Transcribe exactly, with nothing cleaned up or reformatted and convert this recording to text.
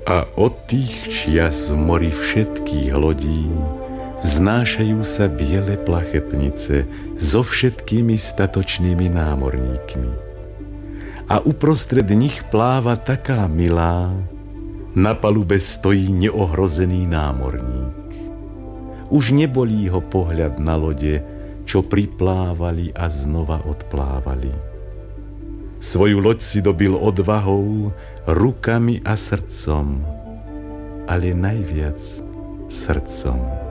A od tých čias v mori všetkých lodí vznášajú sa biele plachetnice so všetkými statočnými námorníkmi. A uprostred nich pláva taká milá, na palube stojí neohrozený námorník. Už nebolí ho pohľad na lode, čo priplávali a znova odplávali. Svoju loď si dobil odvahou, rukami a srdcom, ale najviac srdcom.